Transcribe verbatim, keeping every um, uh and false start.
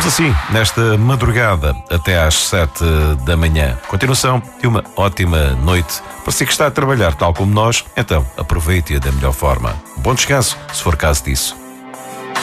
assim, nesta madrugada até às sete da manhã. Continuação de uma ótima noite. Para si que está a trabalhar tal como nós, então aproveite-a da melhor forma. Bom descanso, se for caso disso.